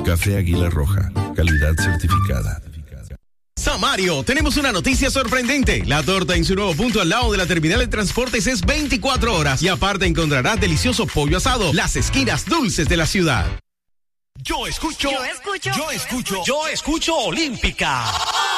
Café Águila Roja, calidad certificada. Samario, tenemos una noticia sorprendente. La torta en su nuevo punto al lado de la terminal de transportes es 24 horas y aparte encontrarás delicioso pollo asado, las esquinas dulces de la ciudad. Yo escucho Olímpica.